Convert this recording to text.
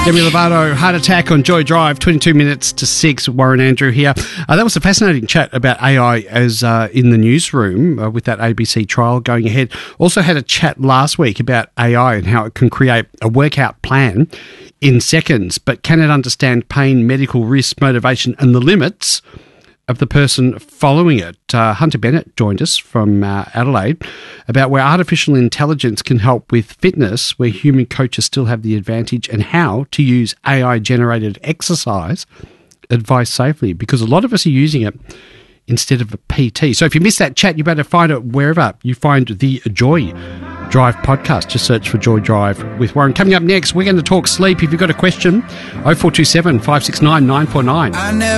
Demi Lovato, Heart Attack on Joy Drive, 22 minutes to 6. Warren Andrew here. That was a fascinating chat about AI as in the newsroom with that ABC trial going ahead. Also had a chat last week about AI and how it can create a workout plan in seconds, but can it understand pain, medical risk, motivation and the limits of the person following it? Hunter Bennett joined us from Adelaide about where artificial intelligence can help with fitness, where human coaches still have the advantage, and how to use AI-generated exercise advice safely, because a lot of us are using it instead of a PT. So if you missed that chat, you better find it wherever you find the Joy Drive podcast. Just search for Joy Drive with Warren. Coming up next, we're going to talk sleep. If you've got a question, 0427 569 949.